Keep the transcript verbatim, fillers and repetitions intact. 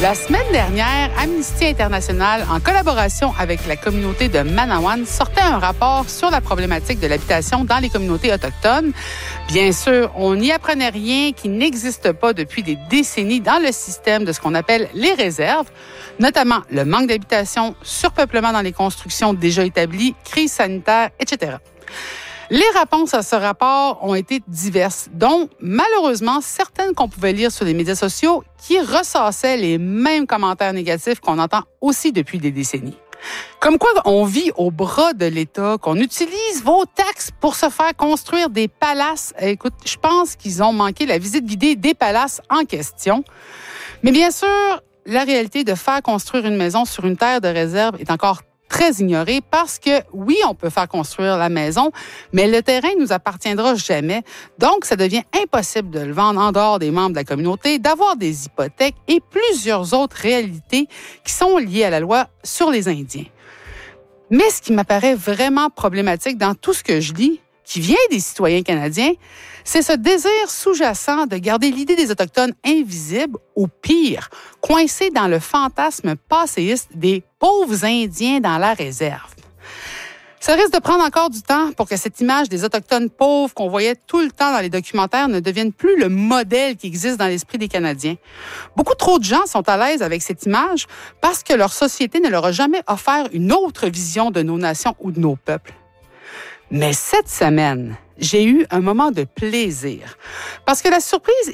La semaine dernière, Amnesty International, en collaboration avec la communauté de Manawan, sortait un rapport sur la problématique de l'habitation dans les communautés autochtones. Bien sûr, on n'y apprenait rien qui n'existe pas depuis des décennies dans le système de ce qu'on appelle les réserves, notamment le manque d'habitation, surpeuplement dans les constructions déjà établies, crise sanitaire, et cetera. Les réponses à ce rapport ont été diverses, dont malheureusement certaines qu'on pouvait lire sur les médias sociaux qui ressassaient les mêmes commentaires négatifs qu'on entend aussi depuis des décennies. Comme quoi on vit au bras de l'État, qu'on utilise vos taxes pour se faire construire des palaces. Écoute, je pense qu'ils ont manqué la visite guidée des palaces en question. Mais bien sûr, la réalité de faire construire une maison sur une terre de réserve est encore très ignoré parce que, oui, on peut faire construire la maison, mais le terrain ne nous appartiendra jamais. Donc, ça devient impossible de le vendre en dehors des membres de la communauté, d'avoir des hypothèques et plusieurs autres réalités qui sont liées à la loi sur les Indiens. Mais ce qui m'apparaît vraiment problématique dans tout ce que je lis, qui vient des citoyens canadiens, c'est ce désir sous-jacent de garder l'idée des Autochtones invisibles, ou pire, coincés dans le fantasme passéiste des pauvres Indiens dans la réserve. Ça risque de prendre encore du temps pour que cette image des Autochtones pauvres qu'on voyait tout le temps dans les documentaires ne devienne plus le modèle qui existe dans l'esprit des Canadiens. Beaucoup trop de gens sont à l'aise avec cette image parce que leur société ne leur a jamais offert une autre vision de nos nations ou de nos peuples. Mais cette semaine, j'ai eu un moment de plaisir parce que la surprise